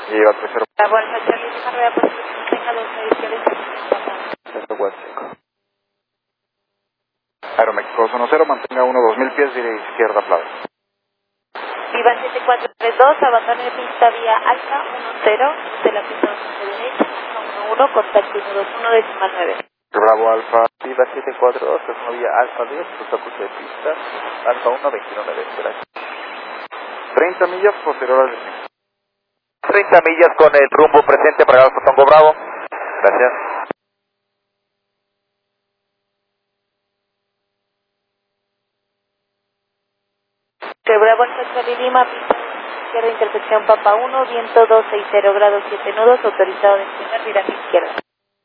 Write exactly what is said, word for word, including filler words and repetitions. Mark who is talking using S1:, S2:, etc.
S1: Lleva tres cero.
S2: La bolsa Charlie Lima, rueda por tenga dos a izquierda.
S1: Centro cuatro cinco. Aeroméxico dos uno cero, mantenga uno dos mil pies, diré izquierda Plaza.
S2: Viva siete cuatro tres dos, abandone pista vía alta uno cero, de la pista dos derecha, uno uno, contacto uno dos uno, decimal nueve.
S1: Bravo Alfa.
S3: Viva siete cuatro dos, es vía Alfa diez, ruta curso de pista, Alfa uno, veintiuno nueve, gracias.
S1: treinta millas posterior al destino.
S3: treinta millas con el rumbo presente para Alfa Tango Bravo. Gracias.
S2: Que Bravo Alfa Charlie Lima, pista izquierda, intersección Papa uno, viento doscientos sesenta grados siete nudos, autorizado a despegar, viraje izquierda.